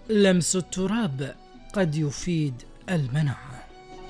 لمس التراب قد يفيد المناعة.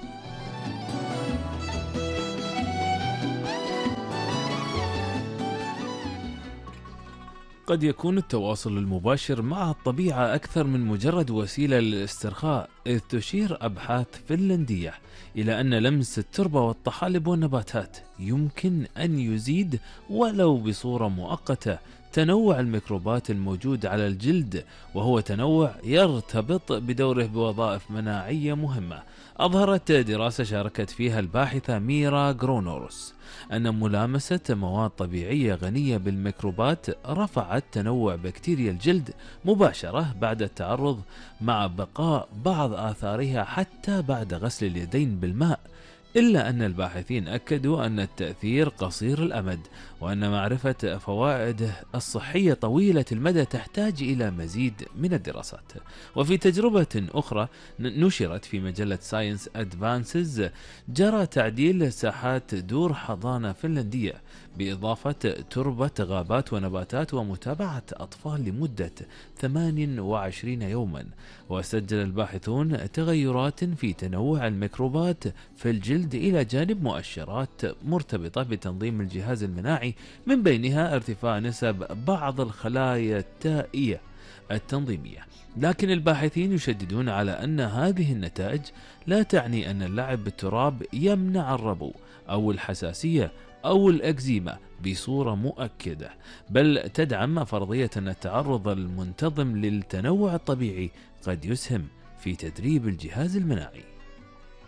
قد يكون التواصل المباشر مع الطبيعة أكثر من مجرد وسيلة للاسترخاء، إذ تشير أبحاث فنلندية إلى أن لمس التربة والطحالب والنباتات يمكن أن يزيد ولو بصورة مؤقتة تنوع الميكروبات الموجود على الجلد، وهو تنوع يرتبط بدوره بوظائف مناعية مهمة. أظهرت دراسة شاركت فيها الباحثة ميرا غرونوروس أن ملامسة مواد طبيعية غنية بالميكروبات رفعت تنوع بكتيريا الجلد مباشرة بعد التعرض، مع بقاء بعض آثارها حتى بعد غسل اليدين بالماء. إلا أن الباحثين أكدوا أن التأثير قصير الأمد، وأن معرفة فوائده الصحية طويلة المدى تحتاج إلى مزيد من الدراسات. وفي تجربة أخرى نشرت في مجلة ساينس أدفانسز، جرى تعديل ساحات دور حضانة فنلندية بإضافة تربة غابات ونباتات ومتابعة أطفال لمدة 28 يوما، وسجل الباحثون تغيرات في تنوع الميكروبات في الجلد إلى جانب مؤشرات مرتبطة بتنظيم الجهاز المناعي، من بينها ارتفاع نسب بعض الخلايا التائية التنظيمية. لكن الباحثين يشددون على أن هذه النتائج لا تعني أن اللعب بالتراب يمنع الربو أو الحساسية أو الأكزيما بصورة مؤكدة، بل تدعم فرضية أن التعرض المنتظم للتنوع الطبيعي قد يسهم في تدريب الجهاز المناعي.